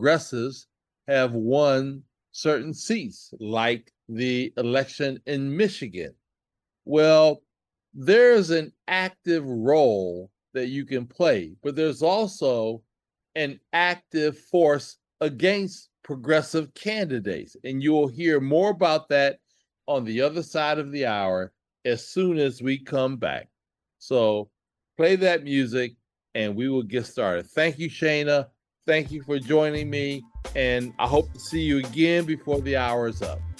progressives have won certain seats, like the election in Michigan. Well, there's an active role that you can play, but there's also an active force against progressive candidates. And you will hear more about that on the other side of the hour as soon as we come back. So play that music and we will get started. Thank you, Shayna. Thank you for joining me. And I hope to see you again before the hour is up.